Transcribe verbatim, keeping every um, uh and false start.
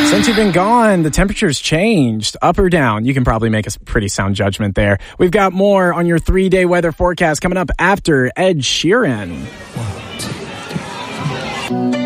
Since you've been gone, the temperature's changed, up or down. You can probably make a pretty sound judgment there. We've got more on your three-day weather forecast coming up after Ed Sheeran. One, two, three, four.